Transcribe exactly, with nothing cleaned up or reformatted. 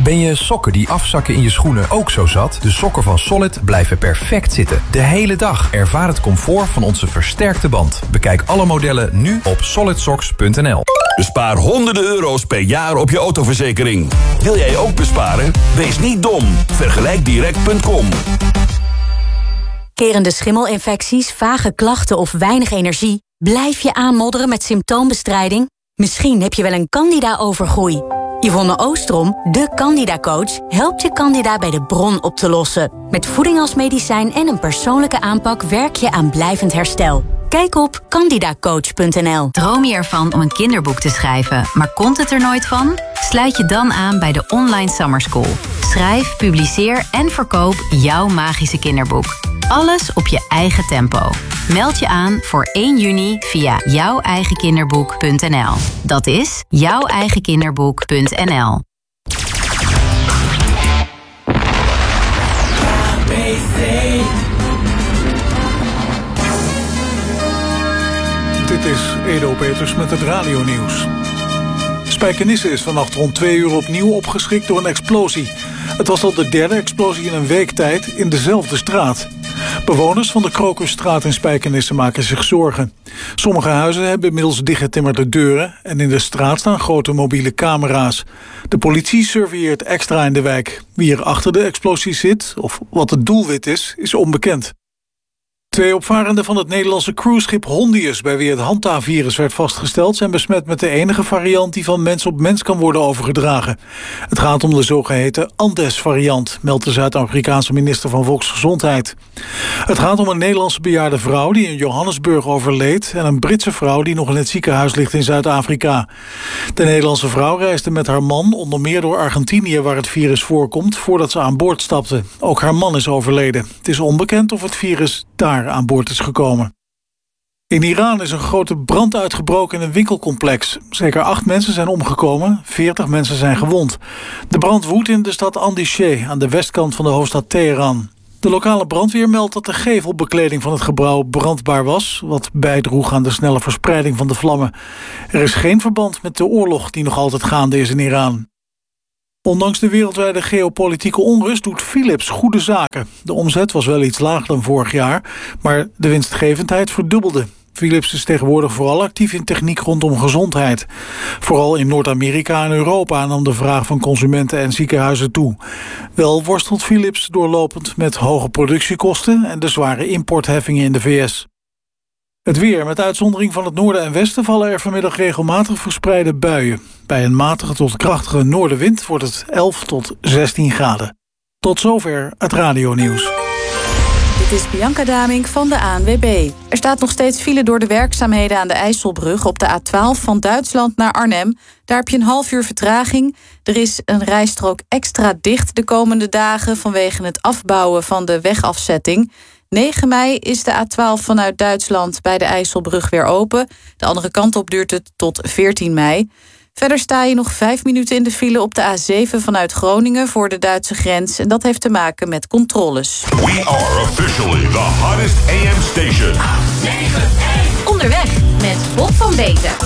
Ben je sokken die afzakken in je schoenen ook zo zat? De sokken van Solid blijven perfect zitten. De hele dag. Ervaar het comfort van onze versterkte band. Bekijk alle modellen nu op solid socks punt n l. Bespaar honderden euro's per jaar op je autoverzekering. Wil jij ook besparen? Wees niet dom. Vergelijk direct punt com. Kerende schimmelinfecties, vage klachten of weinig energie? Blijf je aanmodderen met symptoombestrijding? Misschien heb je wel een candida-overgroei. Yvonne Oostrom, de Candida-coach, helpt je candida bij de bron op te lossen. Met voeding als medicijn en een persoonlijke aanpak werk je aan blijvend herstel. Kijk op candida coach punt n l. Droom je ervan om een kinderboek te schrijven, maar komt het er nooit van? Sluit je dan aan bij de Online Summer School. Schrijf, publiceer en verkoop jouw magische kinderboek. Alles op je eigen tempo. Meld je aan voor één juni via jouw eigen kinderboek punt n l. Dat is jouw eigen kinderboek punt n l. Dit is Edo Peters met het radionieuws. Spijkenisse is vannacht rond twee uur opnieuw opgeschrikt door een explosie. Het was al de derde explosie in een week tijd in dezelfde straat. Bewoners van de Krokusstraat in Spijkenisse maken zich zorgen. Sommige huizen hebben inmiddels dichtgetimmerde deuren en in de straat staan grote mobiele camera's. De politie surveilleert extra in de wijk. Wie er achter de explosie zit of wat het doelwit is, is onbekend. Twee opvarenden van het Nederlandse cruiseschip Hondius, bij wie het Hanta-virus werd vastgesteld, zijn besmet met de enige variant die van mens op mens kan worden overgedragen. Het gaat om de zogeheten Andes-variant, meldt de Zuid-Afrikaanse minister van Volksgezondheid. Het gaat om een Nederlandse bejaarde vrouw die in Johannesburg overleed en een Britse vrouw die nog in het ziekenhuis ligt in Zuid-Afrika. De Nederlandse vrouw reisde met haar man onder meer door Argentinië, waar het virus voorkomt, voordat ze aan boord stapte. Ook haar man is overleden. Het is onbekend of het virus daar aan boord is gekomen. In Iran is een grote brand uitgebroken in een winkelcomplex. Zeker acht mensen zijn omgekomen, veertig mensen zijn gewond. De brand woedt in de stad Andishe, aan de westkant van de hoofdstad Teheran. De lokale brandweer meldt dat de gevelbekleding van het gebouw brandbaar was, wat bijdroeg aan de snelle verspreiding van de vlammen. Er is geen verband met de oorlog die nog altijd gaande is in Iran. Ondanks de wereldwijde geopolitieke onrust doet Philips goede zaken. De omzet was wel iets lager dan vorig jaar, maar de winstgevendheid verdubbelde. Philips is tegenwoordig vooral actief in techniek rondom gezondheid. Vooral in Noord-Amerika en Europa nam de vraag van consumenten en ziekenhuizen toe. Wel worstelt Philips doorlopend met hoge productiekosten en de zware importheffingen in de V S. Het weer. Met uitzondering van het noorden en westen vallen er vanmiddag regelmatig verspreide buien. Bij een matige tot krachtige noordenwind wordt het elf tot zestien graden. Tot zover het radionieuws. Dit is Bianca Damink van de A N W B. Er staat nog steeds file door de werkzaamheden aan de IJsselbrug op de A twaalf van Duitsland naar Arnhem. Daar heb je een half uur vertraging. Er is een rijstrook extra dicht de komende dagen vanwege het afbouwen van de wegafzetting. negen mei is de A twaalf vanuit Duitsland bij de IJsselbrug weer open. De andere kant op duurt het tot veertien mei. Verder sta je nog vijf minuten in de file op de A zeven vanuit Groningen voor de Duitse grens. En dat heeft te maken met controles. We are officially the hottest A M station. Onderweg met Bob van Beeten.